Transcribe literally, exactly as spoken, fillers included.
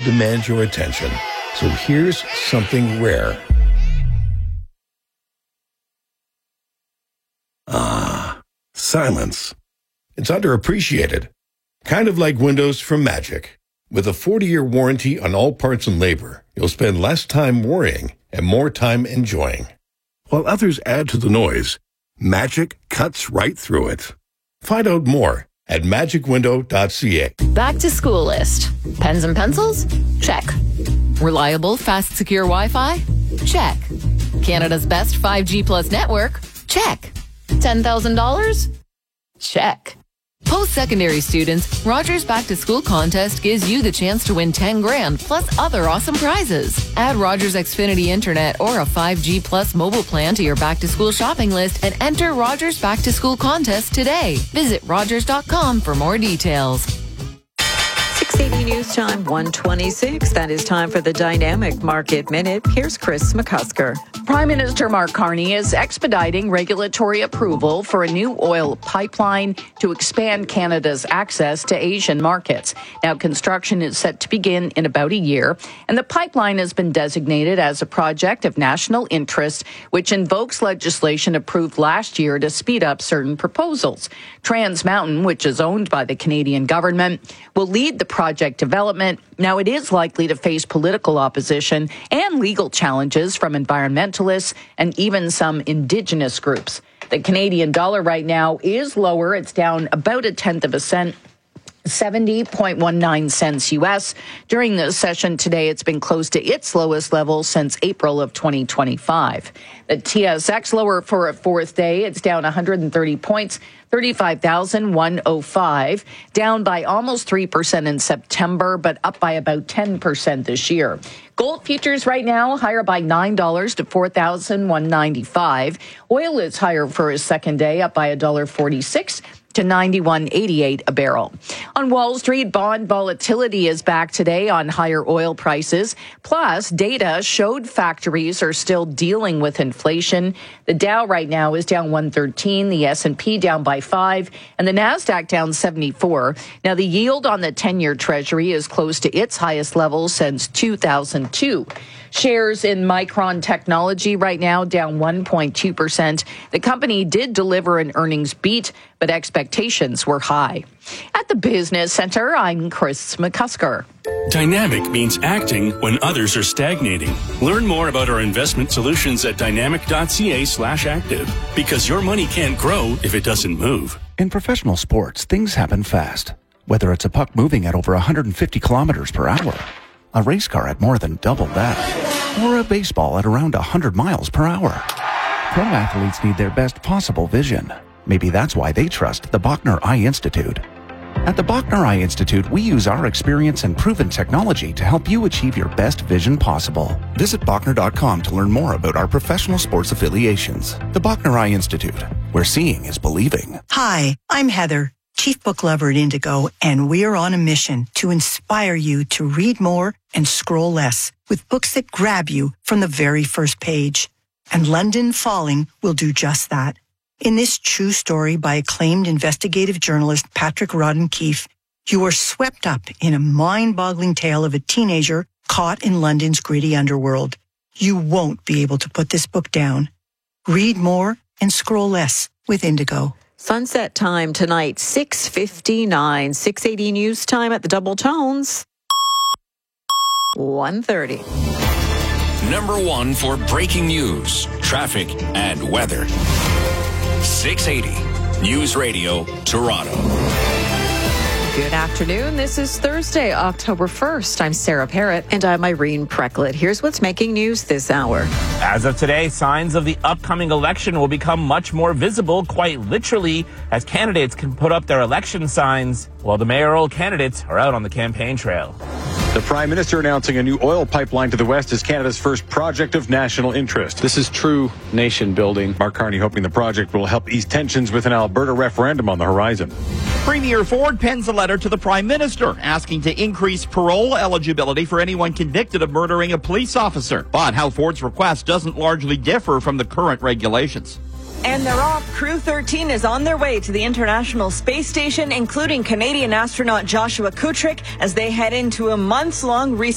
demand your attention. So here's something rare. Ah, silence. It's underappreciated. Kind of like Windows from Magic. With a forty-year warranty on all parts and labor, you'll spend less time worrying and more time enjoying. While others add to the noise, Magic cuts right through it. Find out more at magic window dot c a. Back to school list. Pens and pencils? Check. Reliable, fast, secure Wi-Fi? Check. Canada's best five G plus network? Check. ten thousand dollars? Check. Post-secondary students, Rogers Back to School contest gives you the chance to win ten grand plus other awesome prizes. Add Rogers Xfinity Internet or a five G plus mobile plan to your Back to School shopping list and enter Rogers Back to School contest today. Visit rogers dot com for more details. six eighty News Time, one twenty-six. That is time for the Dynamic Market Minute. Here's Chris McCusker. Prime Minister Mark Carney is expediting regulatory approval for a new oil pipeline to expand Canada's access to Asian markets. Now, construction is set to begin in about a year, and the pipeline has been designated as a project of national interest, which invokes legislation approved last year to speed up certain proposals. Trans Mountain, which is owned by the Canadian government, will lead the project development. Now, it is likely to face political opposition and legal challenges from environmentalists and even some Indigenous groups. The Canadian dollar right now is lower. It's down about a tenth of a cent. seventy point one nine cents U S. During the session today, it's been close to its lowest level since April of twenty twenty-five. The T S X lower for a fourth day. It's down one hundred thirty points, thirty-five thousand one hundred five, down by almost three percent in September, but up by about ten percent this year. Gold futures right now higher by nine dollars to four thousand one hundred ninety-five. Oil is higher for a second day, up by one dollar forty-six to ninety-one eighty-eight a barrel. On Wall Street, bond volatility is back today on higher oil prices. Plus, data showed factories are still dealing with inflation. The Dow right now is down one thirteen, the S and P down by five, and the Nasdaq down seventy-four. Now, the yield on the ten-year Treasury is close to its highest level since two thousand two. Shares in Micron Technology right now down one point two percent. The company did deliver an earnings beat, but expectations were high. At the Business Center, I'm Chris McCusker. Dynamic means acting when others are stagnating. Learn more about our investment solutions at dynamic dot c a slash active, because your money can't grow if it doesn't move. In professional sports, things happen fast. Whether it's a puck moving at over one hundred fifty kilometers per hour, a race car at more than double that, or a baseball at around one hundred miles per hour. Pro athletes need their best possible vision. Maybe that's why they trust the Bachner Eye Institute. At the Bachner Eye Institute, we use our experience and proven technology to help you achieve your best vision possible. Visit Bachner dot com to learn more about our professional sports affiliations. The Bachner Eye Institute, where seeing is believing. Hi, I'm Heather, Chief Book Lover at Indigo, and we're on a mission to inspire you to read more and scroll less with books that grab you from the very first page. And London Falling will do just that. In this true story by acclaimed investigative journalist Patrick Rodden-Keefe, you are swept up in a mind-boggling tale of a teenager caught in London's gritty underworld. You won't be able to put this book down. Read more and scroll less with Indigo. Sunset time tonight, six fifty-nine. six eighty News Time at the Double Tones. one thirty. Number one for breaking news, traffic, and weather. six eighty News Radio, Toronto. Good afternoon. This is Thursday, October first. I'm Sarah Parrott. And I'm Irene Precklett. Here's what's making news this hour. As of today, signs of the upcoming election will become much more visible, quite literally, as candidates can put up their election signs while the mayoral candidates are out on the campaign trail. The Prime Minister announcing a new oil pipeline to the west is Canada's first project of national interest. This is true nation building. Mark Carney hoping the project will help ease tensions with an Alberta referendum on the horizon. Premier Ford pens a letter to the Prime Minister asking to increase parole eligibility for anyone convicted of murdering a police officer. But how Ford's request doesn't largely differ from the current regulations. And they're off. Crew thirteen is on their way to the International Space Station, including Canadian astronaut Joshua Kutrick, as they head into a months-long research